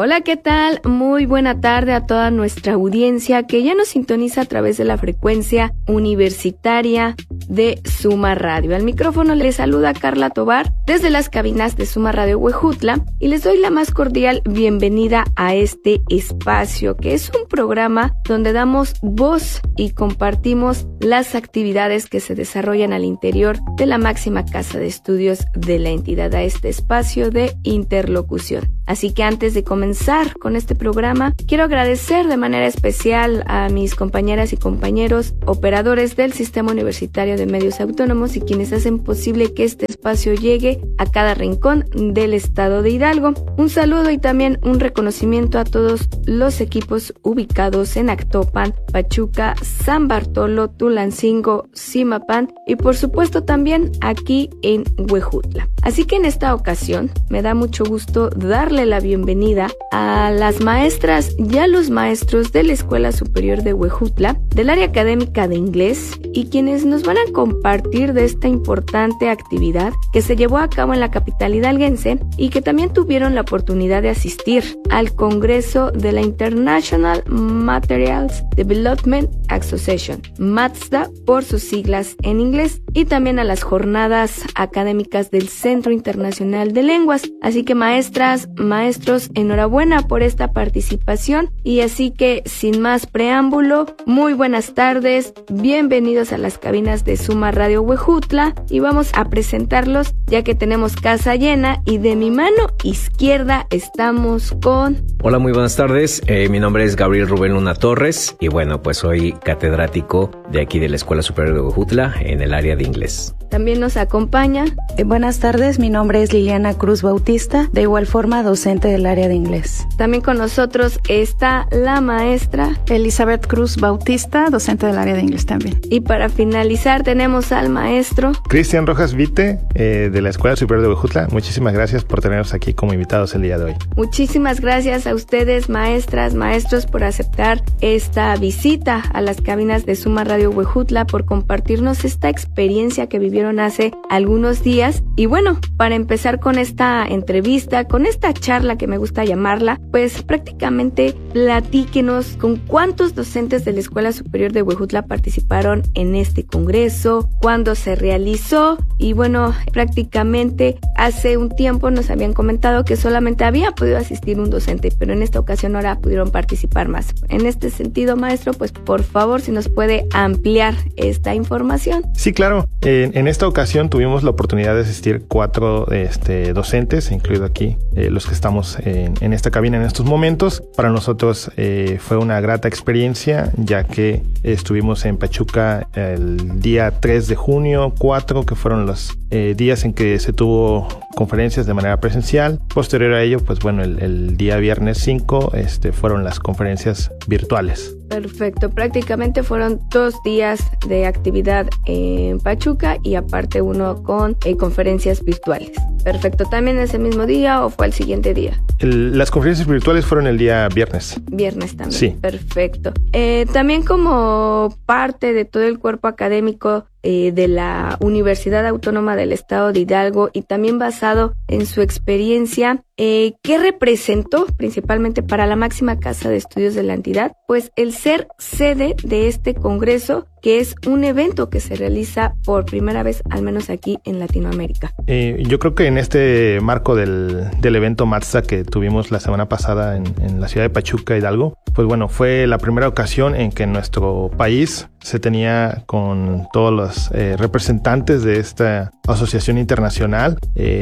Hola, ¿qué tal? Muy buena tarde a toda nuestra audiencia que ya nos sintoniza a través de la frecuencia universitaria de Suma Radio. Al micrófono les saluda Carla Tobar desde las cabinas de Suma Radio Huejutla y les doy la más cordial bienvenida a este espacio, que es un programa donde damos voz y compartimos las actividades que se desarrollan al interior de la máxima casa de estudios de la entidad, a este espacio de interlocución. Así que antes de comenzar con este programa, quiero agradecer de manera especial a mis compañeras y compañeros operadores del Sistema Universitario de Medios Autónomos y quienes hacen posible que este espacio llegue a cada rincón del estado de Hidalgo. Un saludo y también un reconocimiento a todos los equipos ubicados en Actopan, Pachuca, San Bartolo, Tulancingo, Zimapán y por supuesto también aquí en Huejutla. Así que en esta ocasión me da mucho gusto darle la bienvenida a las maestras y a los maestros de la Escuela Superior de Huejutla, del área académica de inglés, y quienes nos van a compartir de esta importante actividad que se llevó a cabo en la capital hidalguense y que también tuvieron la oportunidad de asistir al Congreso de la International Materials Development Association, MATSDA por sus siglas en inglés, y también a las jornadas académicas del Centro Internacional de Lenguas. Así que maestras, maestros, enhorabuena por esta participación, y así que sin más preámbulo, muy buenas tardes, bienvenidos a las cabinas de Suma Radio Huejutla y vamos a presentarlos ya que tenemos casa llena y de mi mano izquierda estamos con... Hola, muy buenas tardes, mi nombre es Gabriel Rubén Luna Torres y bueno, pues soy catedrático de aquí de la Escuela Superior de Huejutla en el área de inglés. También nos acompaña... Buenas tardes, mi nombre es Liliana Cruz Bautista, de igual forma docente del área de inglés. También con nosotros está la maestra Elizabeth Cruz Bautista, docente del área de inglés también. Y para finalizar tenemos al maestro Cristian Rojas Vite, de la Escuela Superior de Huejutla. Muchísimas gracias por tenernos aquí como invitados el día de hoy. Muchísimas gracias a ustedes, maestras, maestros, por aceptar esta visita a las cabinas de Suma Radio Huejutla, por compartirnos esta experiencia que vivieron hace algunos días. Y bueno, para empezar con esta entrevista, con esta charla que me gusta llamarla, pues prácticamente platíquenos con cuántos docentes de la Escuela Superior de Huejutla participaron en este congreso, cuándo se realizó, y bueno, prácticamente hace un tiempo nos habían comentado que solamente había podido asistir un docente, pero en esta ocasión ahora pudieron participar más. En este sentido, maestro, pues por favor, si nos puede ampliar esta información. Sí, claro. En esta ocasión tuvimos la oportunidad de asistir 4 docentes, incluido aquí los que estamos en esta cabina en estos momentos. Para nosotros fue una grata experiencia, ya que estuvimos en Pachuca el día 3 de junio, 4, que fueron los días en que se tuvo conferencias de manera presencial. Posterior a ello, pues bueno, el día viernes 5 fueron las conferencias virtuales. Perfecto, prácticamente fueron 2 días de actividad en Pachuca y aparte uno con conferencias virtuales. Perfecto, ¿también ese mismo día o fue el siguiente día? Las conferencias virtuales fueron el día viernes. Viernes también. Sí. Perfecto. También como parte de todo el cuerpo académico de la Universidad Autónoma del Estado de Hidalgo y también basado en su experiencia, ¿qué representó principalmente para la máxima casa de estudios de la entidad? Pues el ser sede de este congreso, que es un evento que se realiza por primera vez, al menos aquí en Latinoamérica. Yo creo que en este marco del evento MATSDA que tuvimos la semana pasada en la ciudad de Pachuca, Hidalgo, pues bueno, fue la primera ocasión en que en nuestro país se tenía con todos los representantes de esta asociación internacional.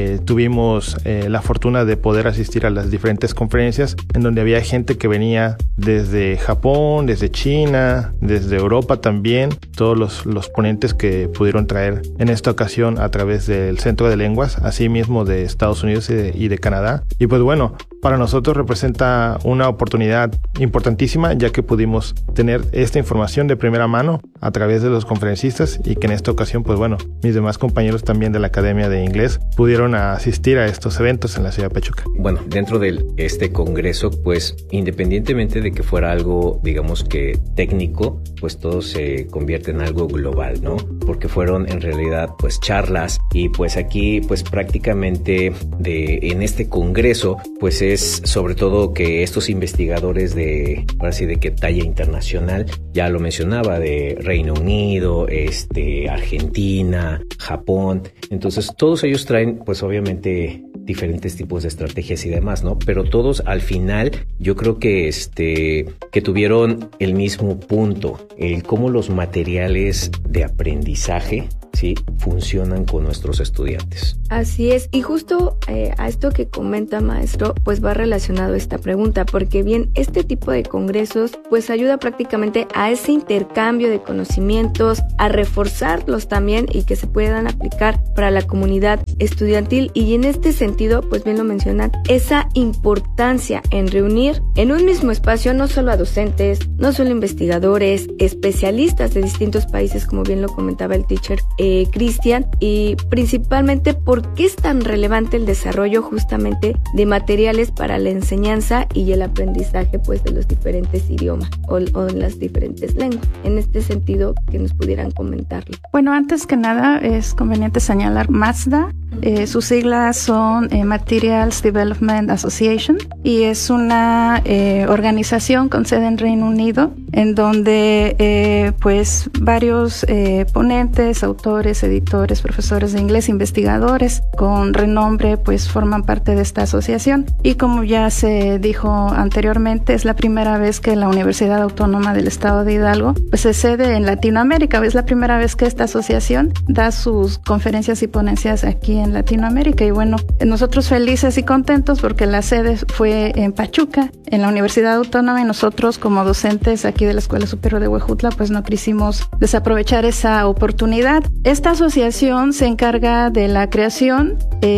Tuvimos la fortuna de poder asistir a las diferentes conferencias en donde había gente que venía desde Japón, desde China, desde Europa también, todos los ponentes que pudieron traer en esta ocasión a través del Centro de Lenguas, así mismo de Estados Unidos y de Canadá. Y pues bueno, para nosotros representa una oportunidad importantísima, ya que pudimos tener esta información de primera mano a través de los conferencistas y que en esta ocasión, pues bueno, mis demás compañeros también de la Academia de Inglés pudieron asistir a estos eventos en la ciudad de Pachuca. Bueno, dentro de este congreso, pues independientemente de que fuera algo, digamos que técnico, pues todo se convierte en algo global, ¿no? Porque fueron en realidad pues charlas y pues aquí pues prácticamente en este congreso pues es sobre todo que estos investigadores de, ahora sí, de que talla internacional, ya lo mencionaba, de Reino Unido, Argentina, Japón, entonces todos ellos traen pues obviamente diferentes tipos de estrategias y demás, ¿no? Pero todos al final yo creo que que tuvieron el mismo punto, el cómo los materiales de aprendizaje, ¿sí?, funcionan con nuestros estudiantes. Así es, y justo a esto que comenta, maestro, pues va relacionado esta pregunta, porque bien, este tipo de congresos pues ayuda prácticamente a ese intercambio de conocimientos, a reforzarlos también y que se puedan aplicar para la comunidad estudiantil, y en este sentido, pues bien lo mencionan, esa importancia en reunir en un mismo espacio no solo a docentes, no solo investigadores, especialistas de distintos países, como bien lo comentaba el teacher Cristian, y principalmente por qué es tan relevante el desarrollo justamente de materiales para la enseñanza y el aprendizaje pues de los diferentes idiomas o las diferentes lenguas. En este sentido, que nos pudieran comentarlo. Bueno, antes que nada es conveniente señalar MASDA. Sus siglas son Materials Development Association, y es una organización con sede en Reino Unido, en donde pues varios ponentes, autores, editores, profesores de inglés, investigadores con renombre pues forman parte de esta asociación. Y como ya se dijo anteriormente, es la primera vez que la Universidad Autónoma del Estado de Hidalgo pues se sede en Latinoamérica. Es la primera vez que esta asociación da sus conferencias y ponencias aquí en Latinoamérica, y bueno, nosotros felices y contentos porque la sede fue en Pachuca, en la Universidad Autónoma, y nosotros como docentes aquí de la Escuela Superior de Huejutla pues no quisimos desaprovechar esa oportunidad. Esta asociación se encarga de la creación,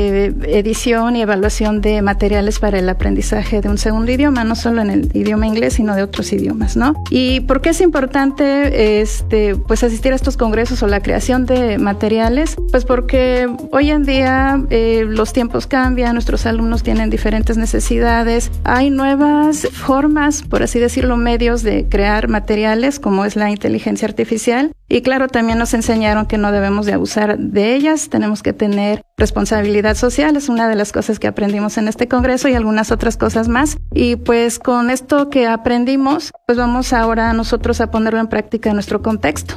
edición y evaluación de materiales para el aprendizaje de un segundo idioma, no solo en el idioma inglés, sino de otros idiomas, ¿no? ¿Y por qué es importante pues asistir a estos congresos o la creación de materiales? Pues porque hoy en día los tiempos cambian, nuestros alumnos tienen diferentes necesidades, hay nuevas formas, por así decirlo, medios de crear materiales, como es la inteligencia artificial, y claro, también nos enseñaron que no debemos de abusar de ellas, tenemos que tener responsabilidad social, es una de las cosas que aprendimos en este congreso y algunas otras cosas más, y pues con esto que aprendimos, pues vamos ahora nosotros a ponerlo en práctica en nuestro contexto,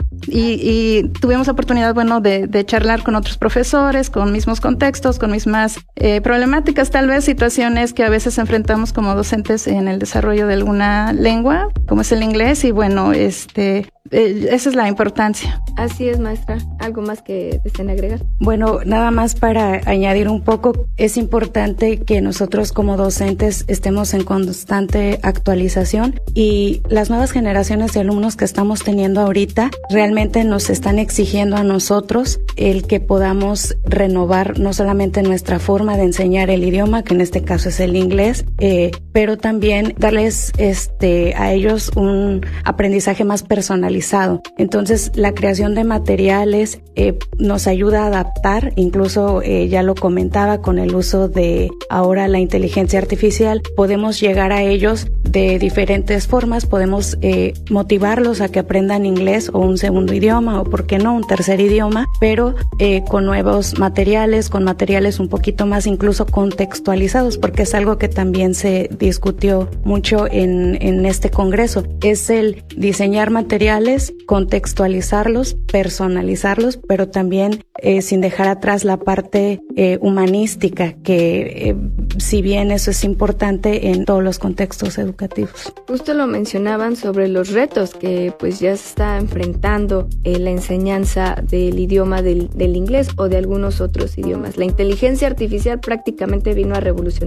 y tuvimos oportunidad, bueno, de charlar con otros profesores, con mismos contextos, con mismas problemáticas, tal vez situaciones que a veces enfrentamos como docentes en el desarrollo de alguna lengua, como es el inglés, y bueno, esa es la importancia. Así es, maestra. ¿Algo más que deseen agregar? Bueno, nada más para añadir un poco, es importante que nosotros como docentes estemos en constante actualización, y las nuevas generaciones de alumnos que estamos teniendo ahorita realmente nos están exigiendo a nosotros el que podamos renovar no solamente nuestra forma de enseñar el idioma, que en este caso es el inglés, pero también darles a ellos un aprendizaje más personalizado. Entonces, la creación de materiales nos ayuda a adaptar, incluso ya lo comentaba, con el uso de ahora la inteligencia artificial, podemos llegar a ellos de diferentes formas, podemos motivarlos a que aprendan inglés o un segundo idioma, o por qué no, un tercer idioma, pero con nuevos materiales, con materiales un poquito más incluso contextualizados, porque es algo que también se discutió mucho en este congreso, es el diseñar materiales, contextualizarlos, personalizarlos, pero también sin dejar atrás la parte humanística, que si bien eso es importante en todos los contextos educativos. Justo lo mencionaban sobre los retos que pues ya se está enfrentando la enseñanza del idioma del inglés o de algunos otros idiomas. La inteligencia artificial prácticamente vino a revolucionar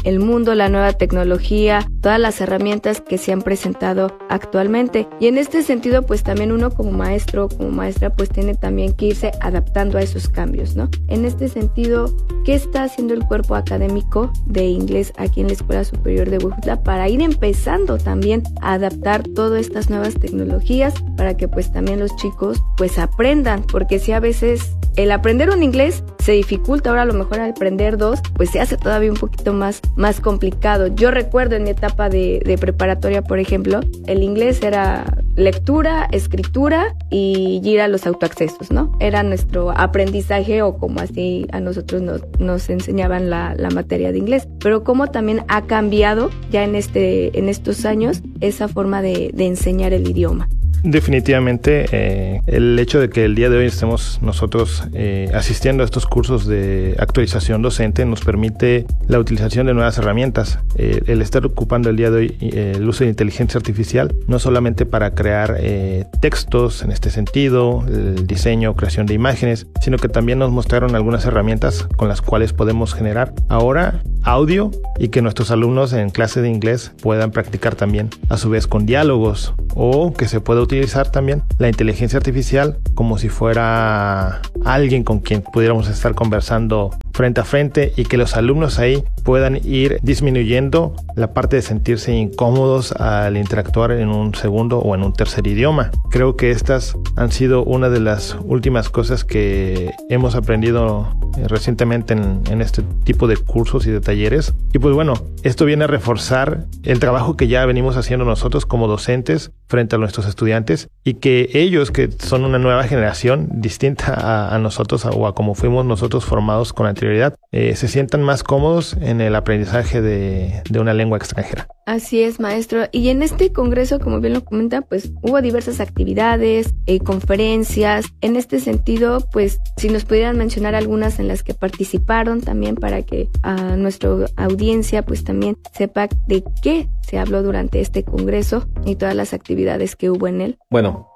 el mundo, la nueva tecnología, todas las herramientas que se han presentado actualmente. Y en este sentido, pues también uno como maestro, como maestra, pues tiene también que irse adaptando a esos cambios, ¿no? En este sentido, ¿qué está haciendo el cuerpo académico de inglés aquí en la Escuela Superior de Huejutla para ir empezando también a adaptar todas estas nuevas tecnologías para que pues también los chicos pues aprendan? Porque si a veces el aprender un inglés se dificulta, ahora a lo mejor al aprender dos, pues se hace todavía un poquito más complicado. Yo recuerdo en mi etapa de preparatoria, por ejemplo, el inglés era lectura, escritura y ir a los autoaccesos, ¿no? Era nuestro aprendizaje, o como así a nosotros nos enseñaban la materia de inglés. Pero cómo también ha cambiado ya en estos años esa forma de enseñar el idioma. Definitivamente, el hecho de que el día de hoy estemos nosotros asistiendo a estos cursos de actualización docente nos permite la utilización de nuevas herramientas. El estar ocupando el día de hoy el uso de inteligencia artificial, no solamente para crear textos en este sentido, el diseño, creación de imágenes, sino que también nos mostraron algunas herramientas con las cuales podemos generar ahora audio y que nuestros alumnos en clase de inglés puedan practicar también a su vez con diálogos, o que se pueda utilizar también la inteligencia artificial como si fuera alguien con quien pudiéramos estar conversando frente a frente, y que los alumnos ahí puedan ir disminuyendo la parte de sentirse incómodos al interactuar en un segundo o en un tercer idioma. Creo que estas han sido una de las últimas cosas que hemos aprendido recientemente en este tipo de cursos y de talleres. Y pues bueno, esto viene a reforzar el trabajo que ya venimos haciendo nosotros como docentes frente a nuestros estudiantes, y que ellos, que son una nueva generación distinta a nosotros o a como fuimos nosotros formados con anterioridad, se sientan más cómodos en el aprendizaje de una lengua extranjera. Así es, maestro. Y en este congreso, como bien lo comenta, pues hubo diversas actividades, conferencias. En este sentido, pues si nos pudieran mencionar algunas en las que participaron también, para que a nuestra audiencia pues también sepa de qué se habló durante este congreso y todas las actividades que hubo en él. Bueno,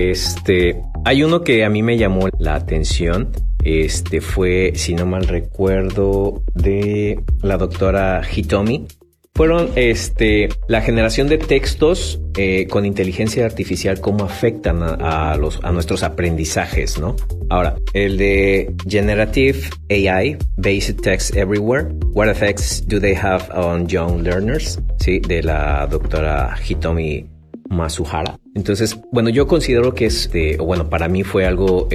hay uno que a mí me llamó la atención. Fue, si no mal recuerdo, de la doctora Hitomi. Fueron la generación de textos con inteligencia artificial, cómo afectan a nuestros aprendizajes, ¿no? Ahora, el de Generative AI, Basic Text Everywhere, What Effects Do They Have on Young Learners? Sí, de la doctora Hitomi Masuhara. Entonces, bueno, yo considero que para mí fue algo,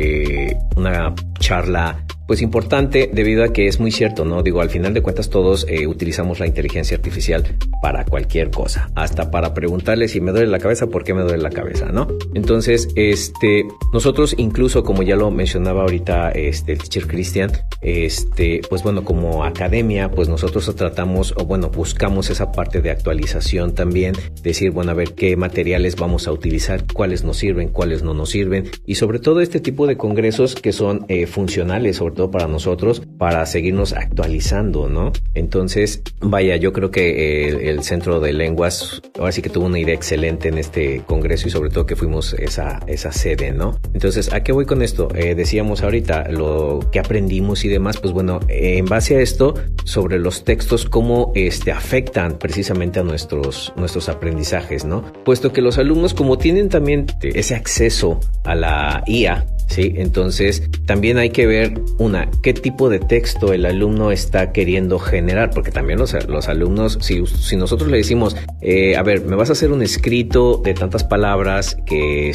una charla pues importante, debido a que es muy cierto, ¿no? Digo, al final de cuentas todos utilizamos la inteligencia artificial para cualquier cosa, hasta para preguntarle si me duele la cabeza, ¿por qué me duele la cabeza?, ¿no? Entonces, nosotros incluso, como ya lo mencionaba ahorita el teacher Cristian, pues bueno, como academia, pues nosotros tratamos, buscamos esa parte de actualización también, decir, bueno, a ver qué materiales vamos a utilizar, cuáles nos sirven, cuáles no nos sirven, y sobre todo este tipo de congresos que son funcionales, sobre todo para nosotros, para seguirnos actualizando, ¿no? Entonces, vaya, yo creo que el Centro de Lenguas ahora sí que tuvo una idea excelente en este congreso, y sobre todo que fuimos esa sede, ¿no? Entonces, ¿a qué voy con esto? Decíamos ahorita lo que aprendimos y demás, pues bueno, en base a esto, sobre los textos, cómo afectan precisamente a nuestros aprendizajes, ¿no? Puesto que los alumnos, como tienen también ese acceso a la IA, ¿sí? Entonces, también hay que ver qué tipo de texto el alumno está queriendo generar, porque también los alumnos, si nosotros le decimos, a ver, me vas a hacer un escrito de tantas palabras que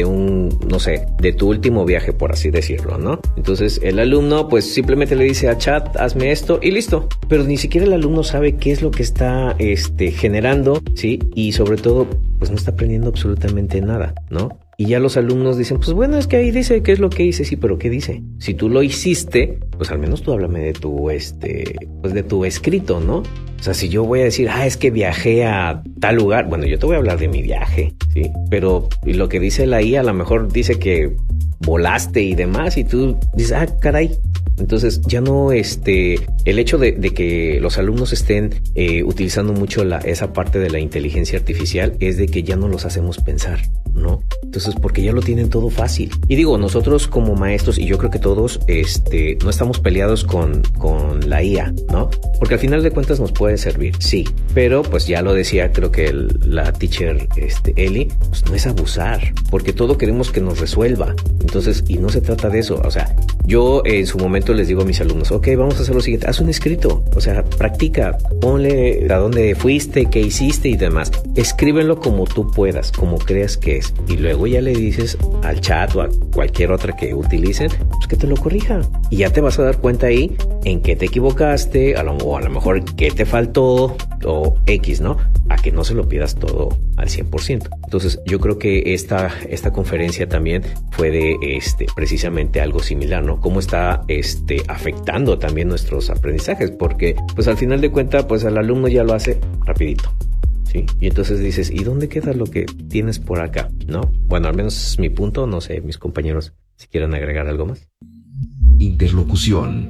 de tu último viaje, por así decirlo, ¿no? Entonces, el alumno, pues simplemente le dice a chat, hazme esto y listo. Pero ni siquiera el alumno sabe qué es lo que está generando, ¿sí? Y sobre todo, pues no está aprendiendo absolutamente nada, ¿no? Y ya los alumnos dicen, pues bueno, es que ahí dice qué es lo que hice. Sí, pero ¿qué dice? Si tú lo hiciste, pues al menos tú háblame de tu, pues de tu escrito, ¿no? O sea, si yo voy a decir, es que viajé a tal lugar, bueno, yo te voy a hablar de mi viaje, ¿sí? Pero lo que dice la IA a lo mejor dice que volaste y demás, y tú dices, caray. Entonces ya no, el hecho de que los alumnos estén utilizando mucho esa parte de la inteligencia artificial es de que ya no los hacemos pensar, ¿no? Entonces, porque ya lo tienen todo fácil. Y digo, nosotros como maestros, y yo creo que todos, no estamos peleados con la IA, ¿no? Porque al final de cuentas nos puede servir, sí. Pero, pues ya lo decía, creo que la teacher, Eli, pues no es abusar, porque todo queremos que nos resuelva. Entonces, y no se trata de eso. O sea, yo en su momento les digo a mis alumnos, ok, vamos a hacer lo siguiente, haz un escrito, o sea, practica, ponle a dónde fuiste, qué hiciste y demás. Escríbelo como tú puedas, como creas que es. Y luego ya le dices al chat o a cualquier otra que utilicen, pues que te lo corrija. Y ya te vas a dar cuenta ahí en qué te equivocaste, o a lo mejor qué te faltó, o X, ¿no? A que no se lo pidas todo al 100%. Entonces, yo creo que esta conferencia también fue de precisamente algo similar, ¿no? Cómo está afectando también nuestros aprendizajes, porque pues al final de cuentas, pues el alumno ya lo hace rapidito. ¿Sí? Y entonces dices, ¿y dónde queda lo que tienes por acá? ¿No? Bueno, al menos es mi punto, no sé, mis compañeros, si quieren agregar algo más. Interlocución.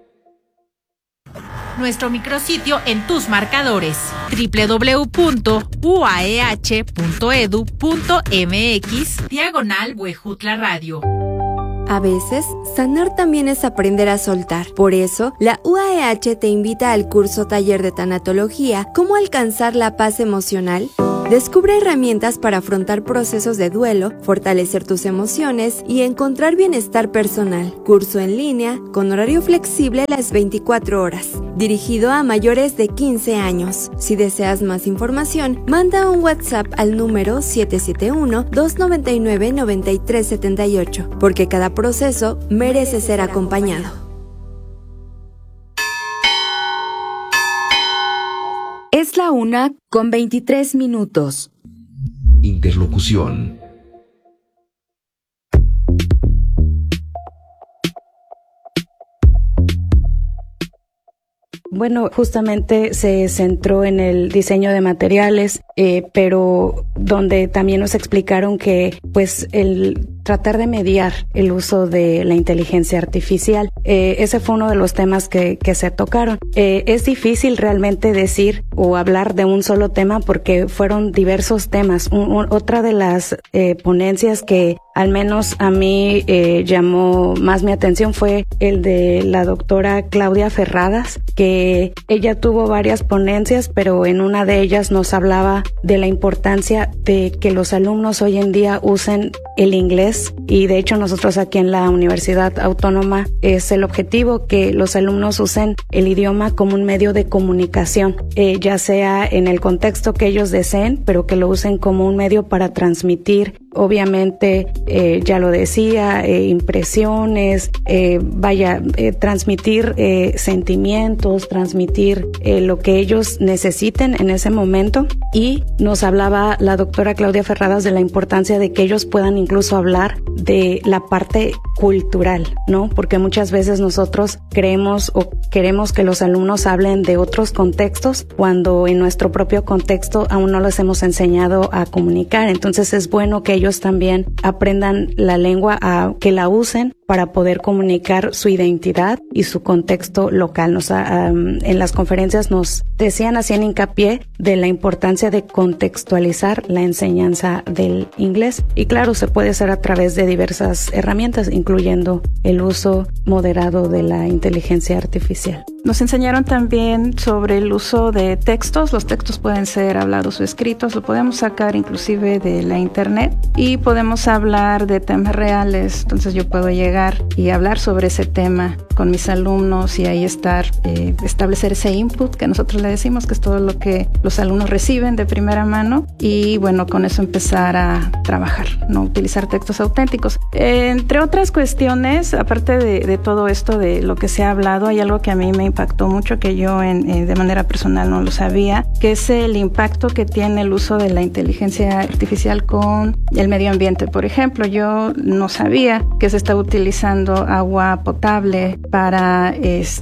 Nuestro micrositio en tus marcadores, www.uaeh.edu.mx/Huejutla Radio. A veces, sanar también es aprender a soltar. Por eso, la UAEH te invita al curso taller de tanatología ¿Cómo alcanzar la paz emocional? Descubre herramientas para afrontar procesos de duelo, fortalecer tus emociones y encontrar bienestar personal. Curso en línea, con horario flexible las 24 horas. Dirigido a mayores de 15 años. Si deseas más información, manda un WhatsApp al número 771-299-9378, porque cada proceso merece ser acompañado. Es la 1:23. Interlocución. Bueno, justamente se centró en el diseño de materiales, pero donde también nos explicaron que pues el tratar de mediar el uso de la inteligencia artificial, ese fue uno de los temas que se tocaron. Es difícil realmente decir o hablar de un solo tema porque fueron diversos temas. Otra de las ponencias que al menos a mí llamó más mi atención fue el de la doctora Claudia Ferradas, que ella tuvo varias ponencias, pero en una de ellas nos hablaba de la importancia de que los alumnos hoy en día usen el inglés, y de hecho nosotros aquí en la Universidad Autónoma es el objetivo que los alumnos usen el idioma como un medio de comunicación, ya sea en el contexto que ellos deseen, pero que lo usen como un medio para transmitir, obviamente, ya lo decía, impresiones, transmitir sentimientos, transmitir lo que ellos necesiten en ese momento. Y nos hablaba la doctora Claudia Ferradas de la importancia de que ellos puedan incluso hablar de la parte cultural, ¿no? Porque muchas veces nosotros creemos o queremos que los alumnos hablen de otros contextos cuando en nuestro propio contexto aún no les hemos enseñado a comunicar. Entonces es bueno que ellos también aprendan la lengua, que la usen para poder comunicar su identidad y su contexto local. En las conferencias nos hacían hincapié de la importancia de contextualizar la enseñanza del inglés. Y claro, se puede hacer a través de diversas herramientas, incluyendo el uso moderado de la inteligencia artificial. Nos enseñaron también sobre el uso de textos. Los textos pueden ser hablados o escritos, lo podemos sacar inclusive de la internet y podemos hablar de temas reales. Entonces yo puedo llegar y hablar sobre ese tema con mis alumnos y ahí establecer ese input que nosotros le decimos, que es todo lo que los alumnos reciben de primera mano, y bueno, con eso empezar a trabajar, ¿no? Utilizar textos auténticos. Entre otras cuestiones, aparte de todo esto de lo que se ha hablado, hay algo que a mí me impactó mucho, que yo de manera personal no lo sabía, que es el impacto que tiene el uso de la inteligencia artificial con el medio ambiente. Por ejemplo, yo no sabía que se está utilizando agua potable para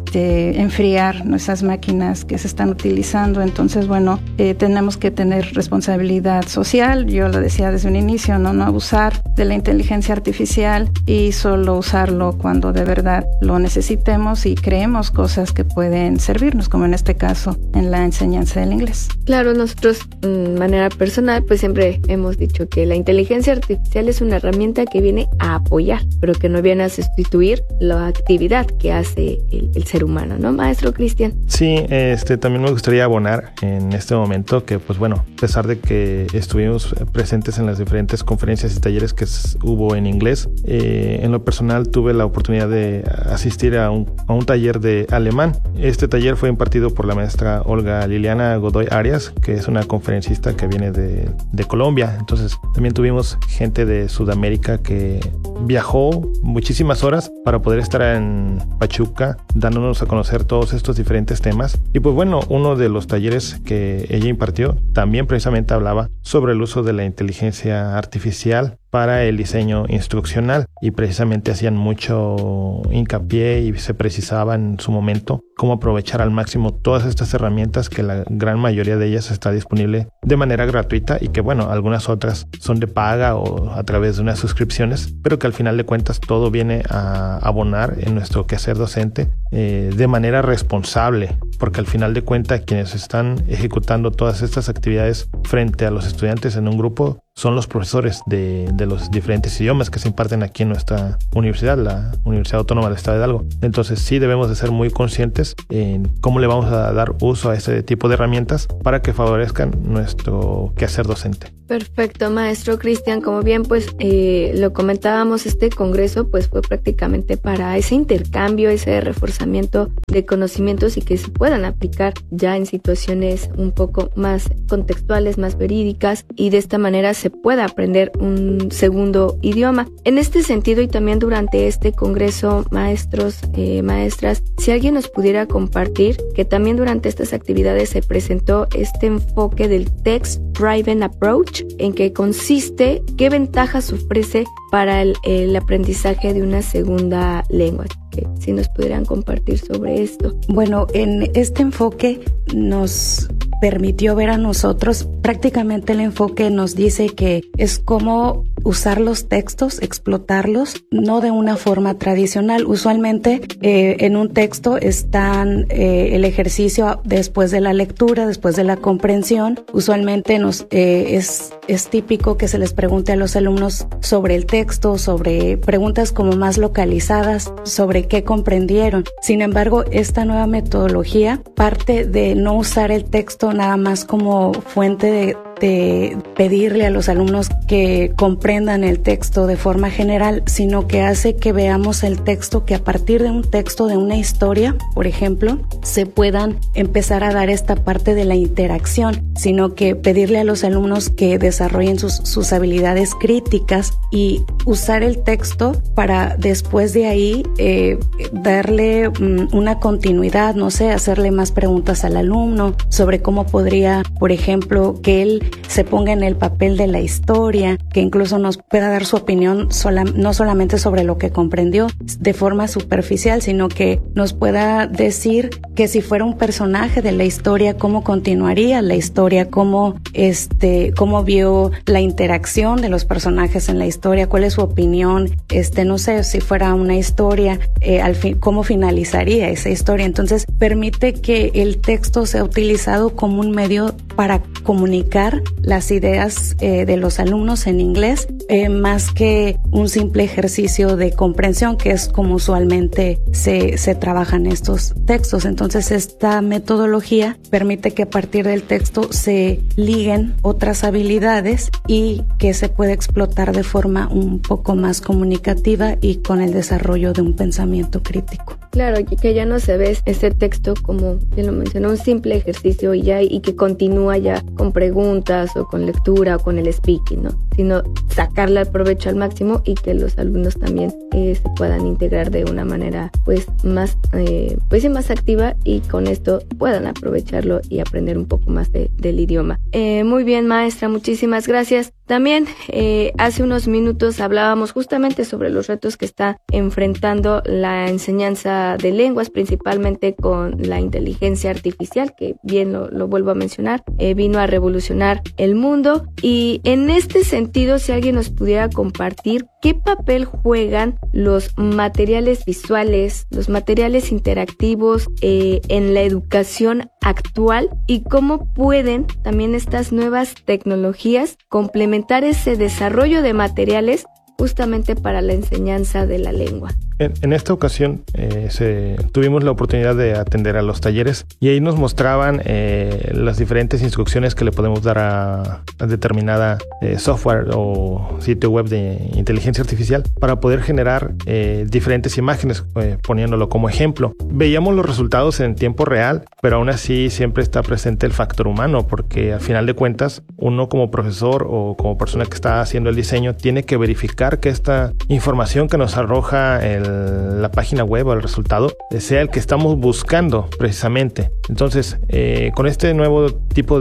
enfriar nuestras máquinas que se están utilizando. Entonces, bueno, tenemos que tener responsabilidad social. Yo lo decía desde un inicio, no abusar de la inteligencia artificial y solo usarlo cuando de verdad lo necesitemos y creemos cosas que pueden servirnos, como en este caso en la enseñanza del inglés. Claro, nosotros de manera personal pues siempre hemos dicho que la inteligencia artificial es una herramienta que viene a apoyar, pero que no viene a sustituir la actividad que hace el ser humano, ¿no, maestro Cristian? Sí, también me gustaría abonar en este momento que, pues bueno, a pesar de que estuvimos presentes en las diferentes conferencias y talleres que hubo en inglés, en lo personal tuve la oportunidad de asistir a un taller de alemán. Este taller fue impartido por la maestra Olga Liliana Godoy Arias, que es una conferencista que viene de Colombia. Entonces también tuvimos gente de Sudamérica que viajó muchísimas horas para poder estar en Pachuca dándonos a conocer todos estos diferentes temas. Y pues bueno, uno de los talleres que ella impartió también precisamente hablaba sobre el uso de la inteligencia artificial para el diseño instruccional, y precisamente hacían mucho hincapié y se precisaba en su momento cómo aprovechar al máximo todas estas herramientas, que la gran mayoría de ellas está disponible de manera gratuita y que bueno, algunas otras son de paga o a través de unas suscripciones, pero que al final de cuentas todo viene a abonar en nuestro quehacer docente de manera responsable, porque al final de cuentas quienes están ejecutando todas estas actividades frente a los estudiantes en un grupo son los profesores de los diferentes idiomas que se imparten aquí en nuestra universidad, la Universidad Autónoma del Estado de Hidalgo. Entonces sí debemos de ser muy conscientes en cómo le vamos a dar uso a este tipo de herramientas para que favorezcan nuestro quehacer docente. Perfecto, maestro Cristian. Como bien pues lo comentábamos, este congreso pues fue prácticamente para ese intercambio, ese reforzamiento de conocimientos y que se puedan aplicar ya en situaciones un poco más contextuales, más verídicas, y de esta manera se pueda aprender un segundo idioma. En este sentido, y también durante este congreso, maestros, maestras, si alguien nos pudiera compartir que también durante estas actividades se presentó este enfoque del Text Driven Approach, en qué consiste, qué ventajas ofrece para el aprendizaje de una segunda lengua. Si nos pudieran compartir sobre esto. Bueno, en este enfoque nos permitió ver a nosotros, prácticamente el enfoque nos dice que es como usar los textos, explotarlos, no de una forma tradicional. Usualmente en un texto están el ejercicio después de la lectura, después de la comprensión. Usualmente es típico que se les pregunte a los alumnos sobre el texto, sobre preguntas como más localizadas, sobre qué comprendieron. Sin embargo, esta nueva metodología parte de no usar el texto nada más como fuente de pedirle a los alumnos que comprendan el texto de forma general, sino que hace que veamos el texto, que a partir de un texto, de una historia, por ejemplo, se puedan empezar a dar esta parte de la interacción, sino que pedirle a los alumnos que desarrollen sus habilidades críticas y usar el texto para después de ahí darle una continuidad, no sé, hacerle más preguntas al alumno sobre cómo podría, por ejemplo, que él se ponga en el papel de la historia, que incluso nos pueda dar su opinión no solamente sobre lo que comprendió de forma superficial, sino que nos pueda decir que si fuera un personaje de la historia, cómo continuaría la historia, cómo vio la interacción de los personajes en la historia, cuál es su opinión, no sé, si fuera una historia, al fin, cómo finalizaría esa historia. Entonces permite que el texto sea utilizado como un medio para comunicar las ideas de los alumnos en inglés, más que un simple ejercicio de comprensión, que es como usualmente se trabajan estos textos. Entonces esta metodología permite que a partir del texto se liguen otras habilidades y que se pueda explotar de forma un poco más comunicativa y con el desarrollo de un pensamiento crítico. Claro, que ya no se ve este texto como, bien lo mencionó, un simple ejercicio y que continúa ya como con preguntas o con lectura o con el speaking, ¿no? Sino sacarle el provecho al máximo y que los alumnos también se puedan integrar de una manera más activa y con esto puedan aprovecharlo y aprender un poco más del idioma. Muy bien, maestra, muchísimas gracias. También hace unos minutos hablábamos justamente sobre los retos que está enfrentando la enseñanza de lenguas, principalmente con la inteligencia artificial, que bien lo vuelvo a mencionar, vino a revolucionar el mundo. Y en este sentido, si alguien nos pudiera compartir qué papel juegan los materiales visuales, los materiales interactivos en la educación actual y cómo pueden también estas nuevas tecnologías complementar ese desarrollo de materiales justamente para la enseñanza de la lengua. En esta ocasión tuvimos la oportunidad de atender a los talleres y ahí nos mostraban las diferentes instrucciones que le podemos dar a determinada software o sitio web de inteligencia artificial para poder generar diferentes imágenes, poniéndolo como ejemplo. Veíamos los resultados en tiempo real, pero aún así siempre está presente el factor humano, porque al final de cuentas uno como profesor o como persona que está haciendo el diseño tiene que verificar que esta información que nos arroja la página web o el resultado sea el que estamos buscando precisamente. Entonces, con este nuevo tipo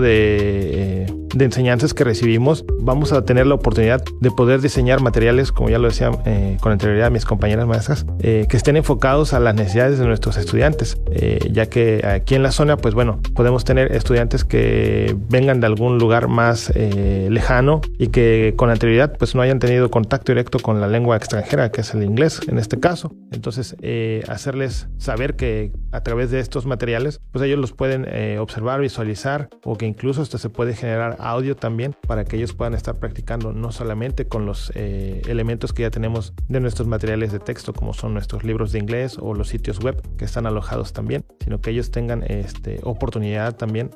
de enseñanzas que recibimos, vamos a tener la oportunidad de poder diseñar materiales, como ya lo decía con anterioridad mis compañeras maestras, que estén enfocados a las necesidades de nuestros estudiantes, ya que aquí en la zona, pues bueno, podemos tener estudiantes que vengan de algún lugar más lejano y que con anterioridad pues no hayan tenido contacto directo con la lengua extranjera, que es el inglés en este caso. Entonces, hacerles saber que a través de estos materiales, pues ellos los pueden observar, visualizar, o que incluso hasta se puede generar audio también para que ellos puedan estar practicando no solamente con los elementos que ya tenemos de nuestros materiales de texto, como son nuestros libros de inglés o los sitios web que están alojados también, sino que ellos tengan oportunidad también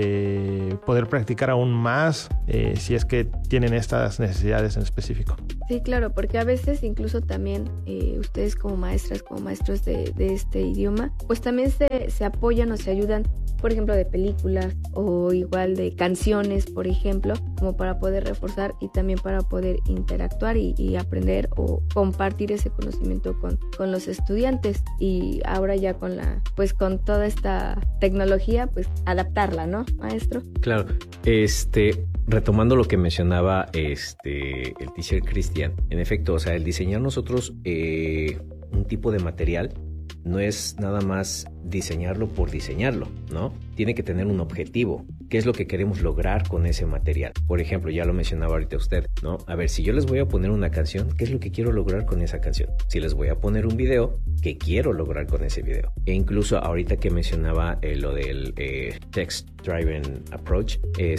de poder practicar aún más si es que tienen estas necesidades en específico. Sí, claro, porque a veces incluso también ustedes como maestras, como maestros de este idioma, pues también se apoyan o se ayudan, por ejemplo, de películas o igual de canciones, por ejemplo, como para poder reforzar y también para poder interactuar y aprender o compartir ese conocimiento con los estudiantes. Y ahora ya con toda esta tecnología, pues adaptarla, ¿no, maestro? Claro, retomando lo que mencionaba el teacher Cristian, en efecto, o sea, el diseñar nosotros un tipo de material no es nada más diseñarlo por diseñarlo, ¿no? Tiene que tener un objetivo. ¿Qué es lo que queremos lograr con ese material? Por ejemplo, ya lo mencionaba ahorita usted, ¿no? A ver, si yo les voy a poner una canción, ¿qué es lo que quiero lograr con esa canción? Si les voy a poner un video, ¿qué quiero lograr con ese video? E incluso ahorita que mencionaba lo del Text Driven Approach,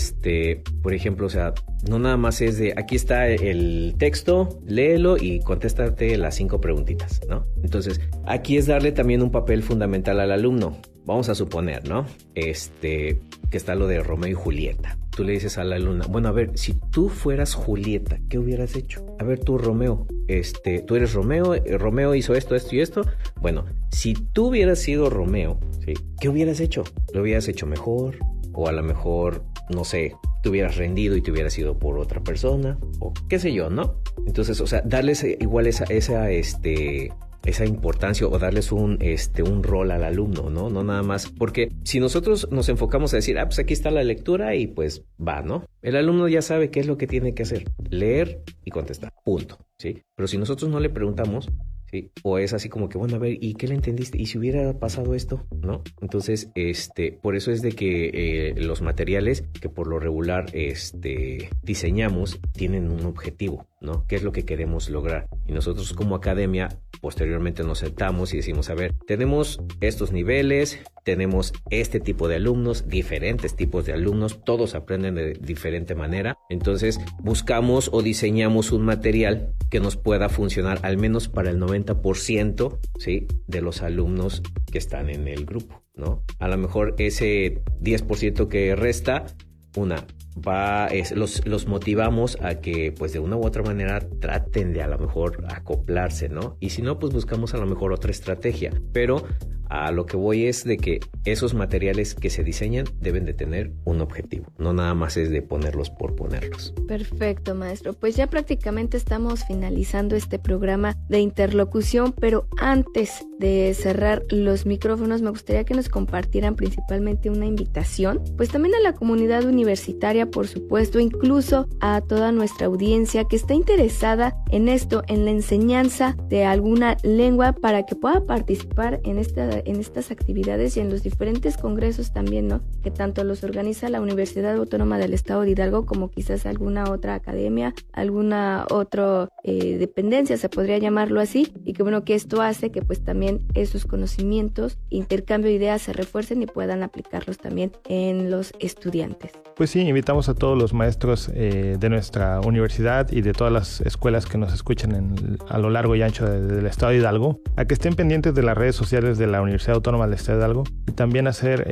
por ejemplo, o sea, no nada más es de aquí está el texto, léelo y contéstate las 5 preguntitas, ¿no? Entonces, aquí es darle también un papel fundamental al alumno. Vamos a suponer, ¿no? Que está lo de Romeo y Julieta. Tú le dices a la alumna, bueno, a ver, si tú fueras Julieta, ¿qué hubieras hecho? A ver, tú, Romeo, tú eres Romeo, Romeo hizo esto y esto. Bueno, si tú hubieras sido Romeo, ¿sí? ¿Qué hubieras hecho? ¿Lo hubieras hecho mejor? O a lo mejor, no sé, te hubieras rendido y te hubieras ido por otra persona, o qué sé yo, ¿no? Entonces, o sea, darles igual esa importancia o darles un rol al alumno, ¿no? No nada más, porque si nosotros nos enfocamos a decir, pues aquí está la lectura y pues va, ¿no? El alumno ya sabe qué es lo que tiene que hacer, leer y contestar, punto, ¿sí? Pero si nosotros no le preguntamos, ¿sí? O es así como que, bueno, a ver, ¿y qué le entendiste? ¿Y si hubiera pasado esto? ¿No? Entonces, por eso es de que los materiales que por lo regular diseñamos tienen un objetivo, ¿no? ¿Qué es lo que queremos lograr? Y nosotros como academia posteriormente nos sentamos y decimos, a ver, tenemos estos niveles, tenemos este tipo de alumnos, diferentes tipos de alumnos, todos aprenden de diferente manera. Entonces buscamos o diseñamos un material que nos pueda funcionar al menos para el 90%, ¿sí? De los alumnos que están en el grupo, ¿no? A lo mejor ese 10% que resta, los motivamos a que pues de una u otra manera traten de a lo mejor acoplarse, ¿no? Y si no, pues buscamos a lo mejor otra estrategia, pero A lo que voy es de que esos materiales que se diseñan deben de tener un objetivo, no nada más es de ponerlos por ponerlos. Perfecto, maestro. Pues ya prácticamente estamos finalizando este programa de interlocución, pero antes de cerrar los micrófonos me gustaría que nos compartieran principalmente una invitación, pues también a la comunidad universitaria, por supuesto, incluso a toda nuestra audiencia que está interesada en esto, en la enseñanza de alguna lengua, para que pueda participar en estas actividades y en los diferentes congresos también, ¿no? Que tanto los organiza la Universidad Autónoma del Estado de Hidalgo como quizás alguna otra academia, alguna otra dependencia, se podría llamarlo así, y que bueno, que esto hace que pues también esos conocimientos, intercambio de ideas se refuercen y puedan aplicarlos también en los estudiantes. Pues sí, invitamos a todos los maestros de nuestra universidad y de todas las escuelas que nos escuchan a lo largo y ancho del Estado de Hidalgo a que estén pendientes de las redes sociales de la Universidad Autónoma del Estado de Hidalgo, y también hacer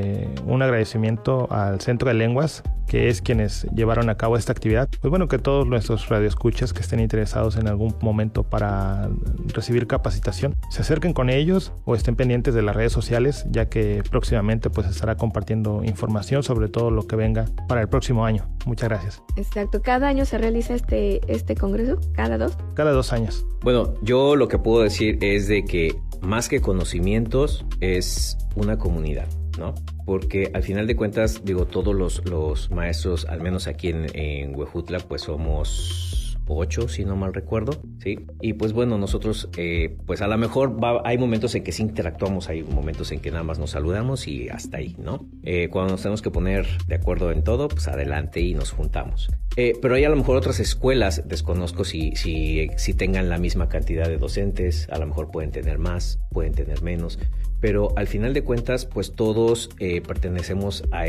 un agradecimiento al Centro de Lenguas, que es quienes llevaron a cabo esta actividad. Pues bueno, que todos nuestros radioescuchas que estén interesados en algún momento para recibir capacitación se acerquen con ellos o estén pendientes de las redes sociales, ya que próximamente pues estará compartiendo información sobre todo lo que venga para el próximo año. Muchas gracias. Exacto. ¿Cada año se realiza este congreso? ¿Cada 2? Cada 2 años. Bueno, yo lo que puedo decir es de que más que conocimientos es una comunidad, ¿no? Porque al final de cuentas, digo, todos los maestros, al menos aquí en Huejutla, pues somos 8, si no mal recuerdo, ¿sí? Y pues bueno, nosotros, pues a lo mejor hay momentos en que sí interactuamos, hay momentos en que nada más nos saludamos y hasta ahí, ¿no? Cuando nos tenemos que poner de acuerdo en todo, pues adelante y nos juntamos. Pero hay a lo mejor otras escuelas, desconozco si tengan la misma cantidad de docentes, a lo mejor pueden tener más, pueden tener menos, pero al final de cuentas, pues todos pertenecemos a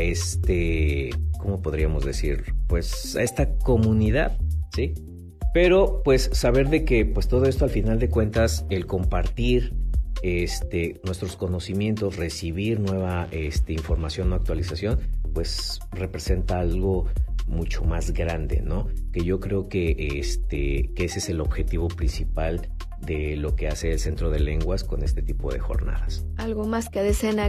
¿cómo podríamos decir? Pues a esta comunidad, ¿sí? Pero pues saber de que pues todo esto al final de cuentas, el compartir nuestros conocimientos, recibir nueva información o actualización, pues representa algo mucho más grande, ¿no? Que yo creo que ese es el objetivo principal de lo que hace el Centro de Lenguas con este tipo de jornadas. Algo más que desean